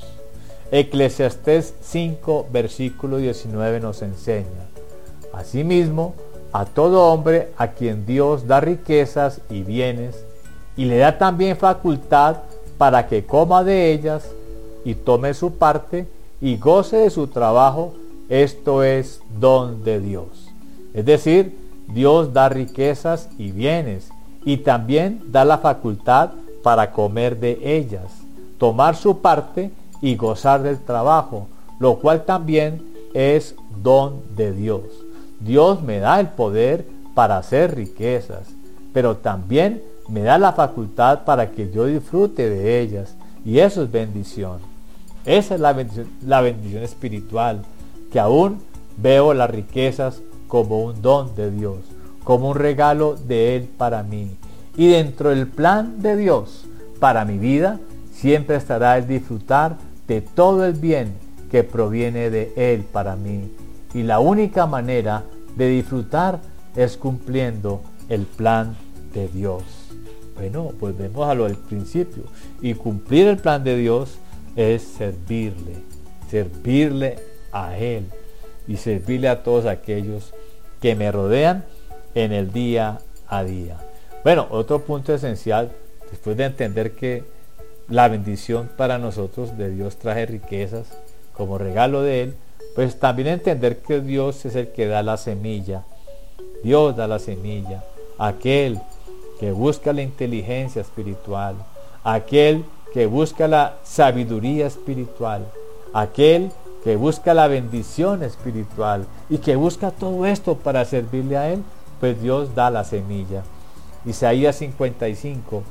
Eclesiastés cinco, versículo diecinueve nos enseña: asimismo, a todo hombre a quien Dios da riquezas y bienes, y le da también facultad para que coma de ellas, y tome su parte, y goce de su trabajo, esto es don de Dios. Es decir, Dios da riquezas y bienes, y también da la facultad para comer de ellas, tomar su parte y gozar del trabajo, lo cual también es don de Dios. Dios me da el poder para hacer riquezas, pero también me da la facultad para que yo disfrute de ellas, y eso es bendición. Esa es la bendición, la bendición espiritual, que aún veo las riquezas como un don de Dios, como un regalo de Él para mí. Y dentro del plan de Dios para mi vida, siempre estará el disfrutar de todo el bien que proviene de Él para mí. Y la única manera de disfrutar es cumpliendo el plan de Dios. Bueno, pues vemos a lo del principio. Y cumplir el plan de Dios es servirle, servirle a Él y servirle a todos aquellos que me rodean en el día a día. Bueno, otro punto esencial, después de entender que la bendición para nosotros de Dios trae riquezas como regalo de Él, pues también entender que Dios es el que da la semilla. Dios da la semilla. Aquel que busca la inteligencia espiritual, aquel que busca la sabiduría espiritual, aquel que busca la bendición espiritual y que busca todo esto para servirle a Él, pues Dios da la semilla. Isaías cincuenta y cinco,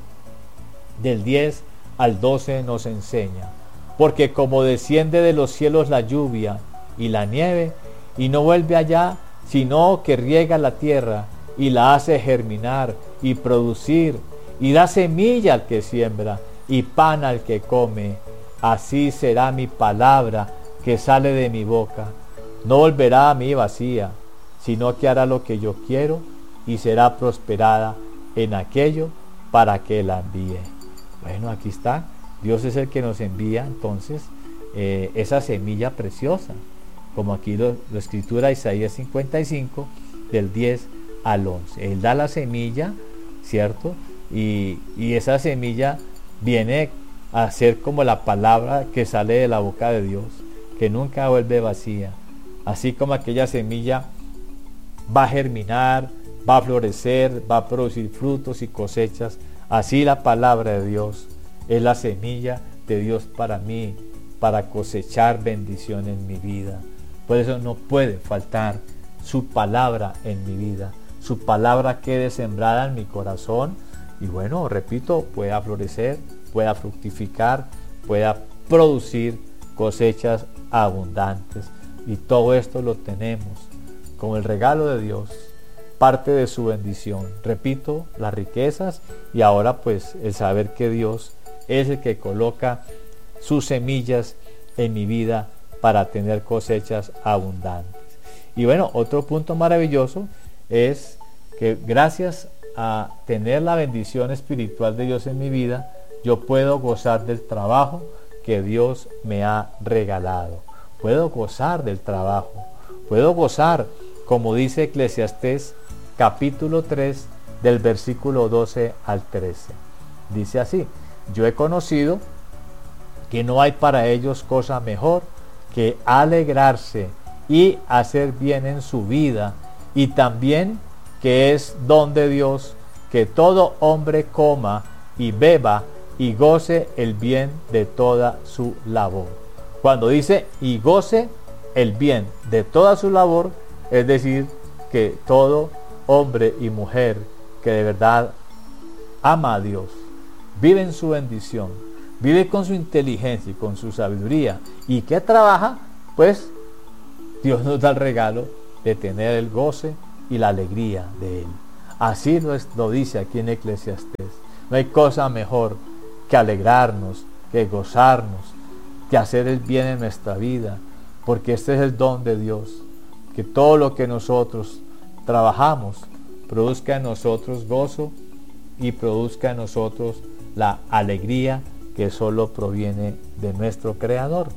del diez al doce nos enseña: porque como desciende de los cielos la lluvia y la nieve, y no vuelve allá, sino que riega la tierra y la hace germinar y producir, y da semilla al que siembra y pan al que come, así será mi palabra que sale de mi boca. No volverá a mí vacía, sino que hará lo que yo quiero y será prosperada en aquello para que la envíe. Bueno, aquí está. Dios es el que nos envía entonces eh, esa semilla preciosa, como aquí lo, lo escritura Isaías cincuenta y cinco, del diez al once. Él da la semilla, ¿cierto? Y, y esa semilla viene a ser como la palabra que sale de la boca de Dios, que nunca vuelve vacía. Así como aquella semilla va a germinar, va a florecer, va a producir frutos y cosechas, así la palabra de Dios es la semilla de Dios para mí, para cosechar bendición en mi vida. Por eso no puede faltar su palabra en mi vida, su palabra quede sembrada en mi corazón y bueno, repito, pueda florecer, pueda fructificar, pueda producir cosechas abundantes. Y todo esto lo tenemos como el regalo de Dios, parte de su bendición. Repito, las riquezas y ahora pues el saber que Dios es el que coloca sus semillas en mi vida para tener cosechas abundantes. Y bueno, otro punto maravilloso es que gracias a tener la bendición espiritual de Dios en mi vida, yo puedo gozar del trabajo que Dios me ha regalado. Puedo gozar del trabajo. Puedo gozar, como dice Eclesiastés capítulo tres, del versículo doce al trece. Dice así: yo he conocido que no hay para ellos cosa mejor que alegrarse y hacer bien en su vida, y también que es don de Dios que todo hombre coma y beba y goce el bien de toda su labor. Cuando dice y goce el bien de toda su labor, es decir, que todo hombre y mujer que de verdad ama a Dios, vive en su bendición, vive con su inteligencia y con su sabiduría, y que trabaja, pues Dios nos da el regalo de tener el goce y la alegría de Él. Así lo, es, lo dice aquí en Eclesiastés. No hay cosa mejor que alegrarnos, que gozarnos, que hacer el bien en nuestra vida, porque este es el don de Dios, que todo lo que nosotros trabajamos produzca en nosotros gozo y produzca en nosotros la alegría que solo proviene de nuestro Creador.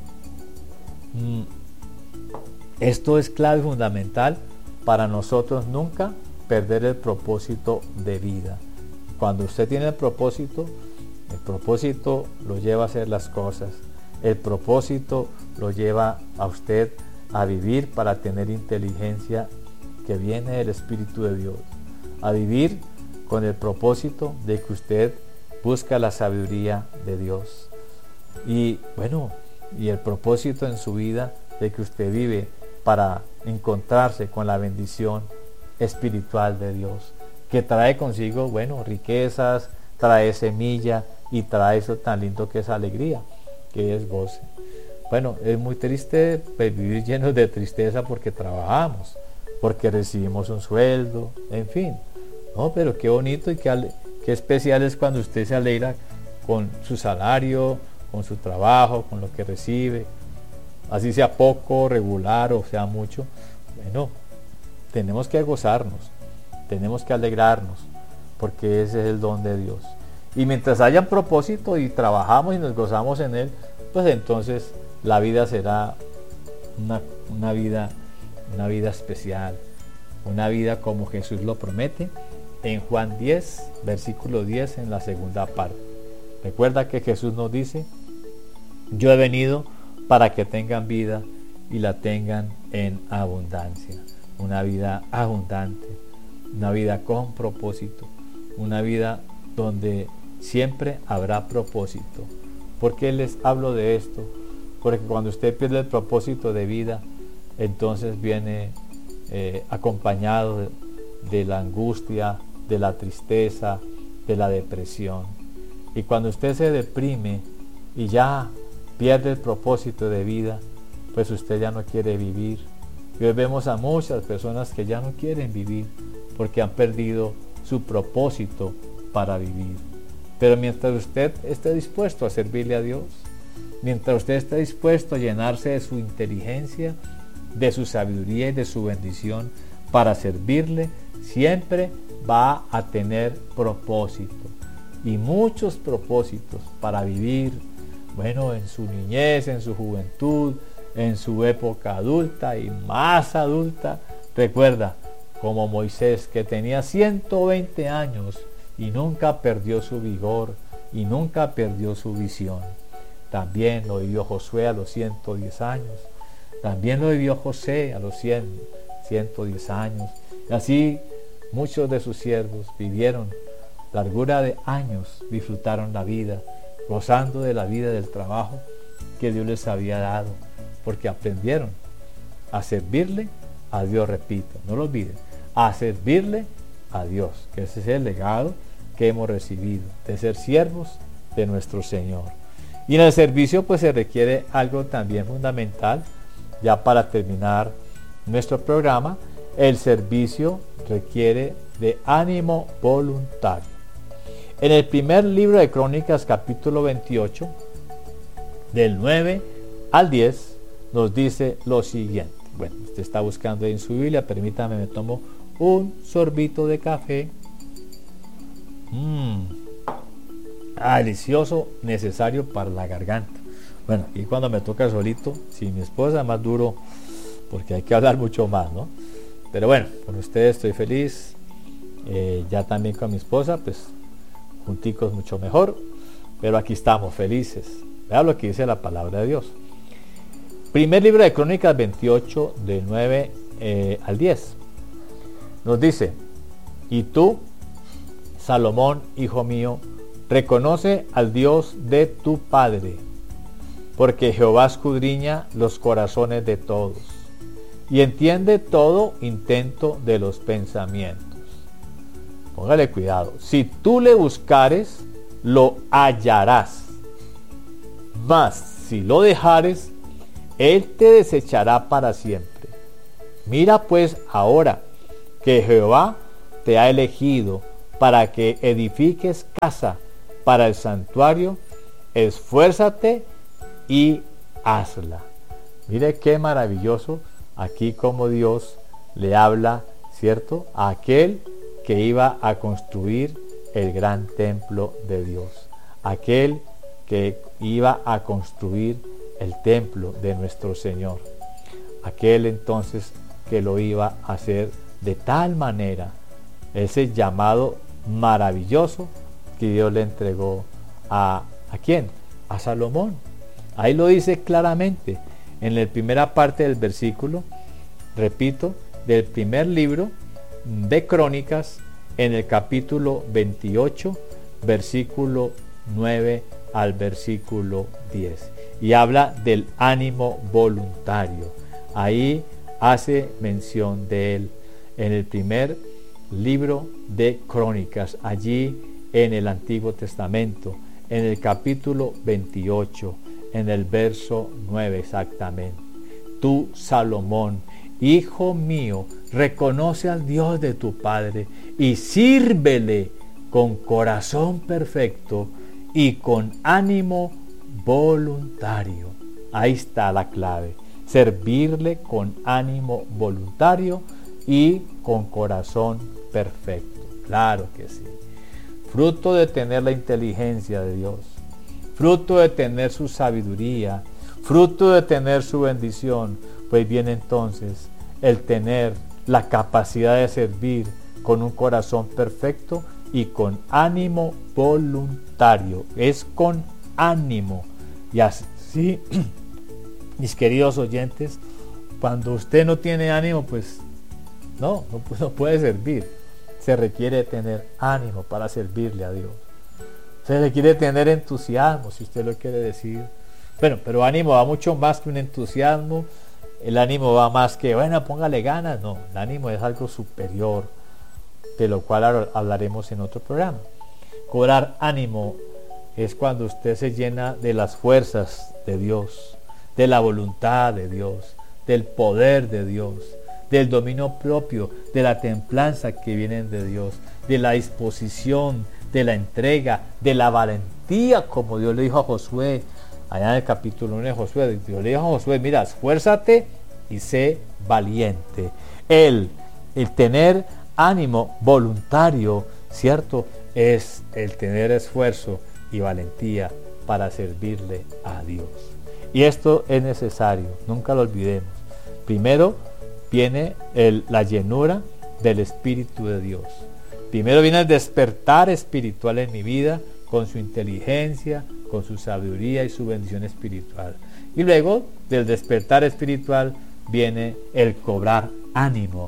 Esto es clave fundamental para nosotros nunca perder el propósito de vida. Cuando usted tiene el propósito, el propósito lo lleva a hacer las cosas. El propósito lo lleva a usted a vivir para tener inteligencia que viene del Espíritu de Dios. A vivir con el propósito de que usted busca la sabiduría de Dios. Y bueno, y el propósito en su vida de que usted vive para encontrarse con la bendición espiritual de Dios, que trae consigo, bueno, riquezas, trae semilla y trae eso tan lindo que es alegría, que es goce. Bueno, es muy triste pues, vivir llenos de tristeza porque trabajamos, porque recibimos un sueldo, en fin. No, pero qué bonito y qué, ale- qué especial es cuando usted se alegra con su salario, con su trabajo, con lo que recibe, así sea poco, regular o sea mucho. Bueno, tenemos que gozarnos, tenemos que alegrarnos, porque ese es el don de Dios. Y mientras haya un propósito y trabajamos y nos gozamos en él, pues entonces la vida será una, una vida, una vida especial, una vida como Jesús lo promete en Juan diez, versículo diez, en la segunda parte. Recuerda que Jesús nos dice: yo he venido para que tengan vida y la tengan en abundancia. Una vida abundante, una vida con propósito, una vida donde siempre habrá propósito. ¿Por qué les hablo de esto? Porque cuando usted pierde el propósito de vida, entonces viene eh, acompañado de, de la angustia, de la tristeza, de la depresión. Y cuando usted se deprime y ya pierde el propósito de vida, pues usted ya no quiere vivir. Y hoy vemos a muchas personas que ya no quieren vivir porque han perdido su propósito para vivir. Pero mientras usted esté dispuesto a servirle a Dios, mientras usted esté dispuesto a llenarse de su inteligencia, de su sabiduría y de su bendición para servirle, siempre va a tener propósito. Y muchos propósitos para vivir, bueno, en su niñez, en su juventud, en su época adulta y más adulta. Recuerda, como Moisés, que tenía ciento veinte años y nunca perdió su vigor y nunca perdió su visión. También lo vivió Josué a los ciento diez años. También lo vivió José a los cien, ciento diez años. Y así muchos de sus siervos vivieron largura de años, disfrutaron la vida, gozando de la vida del trabajo que Dios les había dado, porque aprendieron a servirle a Dios, repito, no lo olviden, a servirle a Dios, que ese es el legado que hemos recibido, de ser siervos de nuestro Señor. Y en el servicio pues se requiere algo también fundamental, ya para terminar nuestro programa. El servicio requiere de ánimo voluntario. En el primer libro de Crónicas, capítulo veintiocho, del nueve al diez, nos dice lo siguiente. Bueno, usted está buscando en su Biblia, permítame, me tomo un sorbito de café. Mmm, ah, delicioso, necesario para la garganta. Bueno, y cuando me toca solito, sin mi esposa, más duro, porque hay que hablar mucho más, ¿no? Pero bueno, con ustedes estoy feliz, eh, ya también con mi esposa, pues junticos mucho mejor, pero aquí estamos felices. Vean lo que dice la palabra de Dios. Primer libro de Crónicas veintiocho, del nueve eh, al diez. Nos dice: y tú, Salomón, hijo mío, reconoce al Dios de tu Padre, porque Jehová escudriña los corazones de todos, y entiende todo intento de los pensamientos. Póngale cuidado. Si tú le buscares, lo hallarás. Mas si lo dejares, él te desechará para siempre. Mira pues ahora que Jehová te ha elegido para que edifiques casa para el santuario, esfuérzate y hazla. Mire qué maravilloso aquí como Dios le habla, ¿cierto?, a aquel que iba a construir el gran templo de Dios, aquel que iba a construir el templo de nuestro Señor, aquel entonces que lo iba a hacer de tal manera, ese llamado maravilloso que Dios le entregó a, ¿a quién? A Salomón. Ahí lo dice claramente en la primera parte del versículo, repito, del primer libro de Crónicas, en el capítulo veintiocho, versículo nueve al versículo diez, y habla del ánimo voluntario. Ahí hace mención de él en el primer libro de Crónicas, allí en el Antiguo Testamento, en el capítulo veintiocho, en el verso nueve exactamente. Tú, Salomón, hijo mío, reconoce al Dios de tu padre y sírvele con corazón perfecto y con ánimo voluntario. Ahí está la clave: servirle con ánimo voluntario y con corazón perfecto. Claro que sí. Fruto de tener la inteligencia de Dios, fruto de tener su sabiduría, fruto de tener su bendición, pues viene entonces el tener la capacidad de servir con un corazón perfecto y con ánimo voluntario. Es con ánimo. Y así, mis queridos oyentes, cuando usted no tiene ánimo, pues no, no, no puede servir. Se requiere tener ánimo para servirle a Dios. Se requiere tener entusiasmo, si usted lo quiere decir. Bueno, pero ánimo va mucho más que un entusiasmo. El ánimo va más que, bueno, póngale ganas. No, el ánimo es algo superior, de lo cual hablaremos en otro programa. Cobrar ánimo es cuando usted se llena de las fuerzas de Dios, de la voluntad de Dios, del poder de Dios, del dominio propio, de la templanza que vienen de Dios, de la disposición, de la entrega, de la valentía, como Dios le dijo a Josué, allá en el capítulo uno de Josué. Dios le dijo a Josué, mira, esfuérzate y sé valiente. El, el tener ánimo voluntario, ¿cierto?, es el tener esfuerzo y valentía para servirle a Dios. Y esto es necesario, nunca lo olvidemos. Primero viene el, la llenura del Espíritu de Dios. Primero viene el despertar espiritual en mi vida, con su inteligencia, con su sabiduría y su bendición espiritual. Y luego del despertar espiritual viene el cobrar ánimo.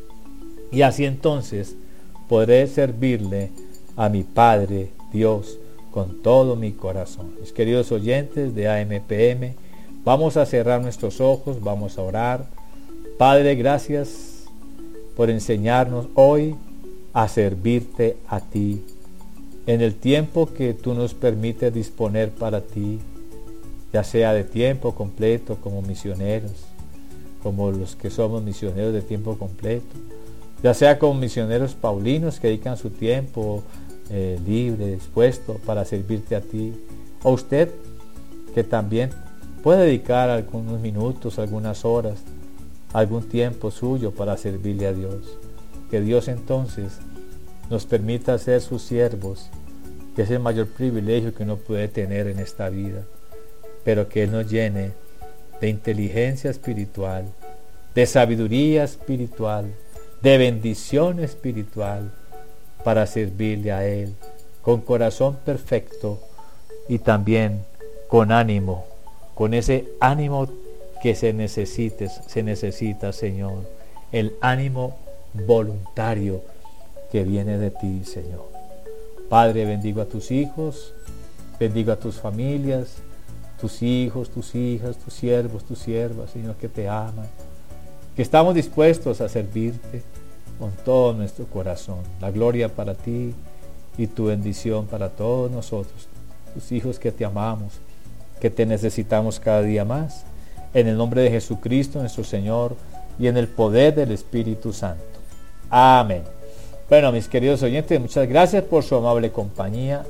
Y así entonces podré servirle a mi Padre Dios con todo mi corazón. Mis queridos oyentes de A M P M, vamos a cerrar nuestros ojos, vamos a orar. Padre, gracias por enseñarnos hoy a servirte a ti en el tiempo que tú nos permites disponer para ti, ya sea de tiempo completo como misioneros, como los que somos misioneros de tiempo completo, ya sea como misioneros paulinos que dedican su tiempo eh, libre, dispuesto para servirte a ti, o usted que también puede dedicar algunos minutos, algunas horas, algún tiempo suyo para servirle a Dios. Que Dios entonces nos permita ser sus siervos, que es el mayor privilegio que uno puede tener en esta vida, pero que Él nos llene de inteligencia espiritual, de sabiduría espiritual, de bendición espiritual, para servirle a Él con corazón perfecto y también con ánimo, con ese ánimo que se necesite, se necesita, Señor, el ánimo voluntario que viene de ti, Señor. Padre, bendigo a tus hijos, bendigo a tus familias, tus hijos, tus hijas, tus siervos, tus siervas, Señor, que te aman, que estamos dispuestos a servirte con todo nuestro corazón. La gloria para ti y tu bendición para todos nosotros, tus hijos que te amamos, que te necesitamos cada día más. En el nombre de Jesucristo, nuestro Señor, y en el poder del Espíritu Santo. Amén. Bueno, mis queridos oyentes, muchas gracias por su amable compañía.